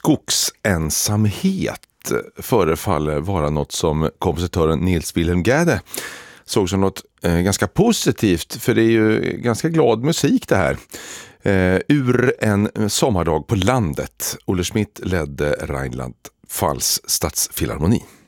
skogsensamhet förefaller vara något som kompositören Niels Wilhelm Gade såg som något ganska positivt, för det är ju ganska glad musik det här. Ur en sommardag på landet. Olle Schmidt ledde Rheinland-Pfalz stadsfilharmoni.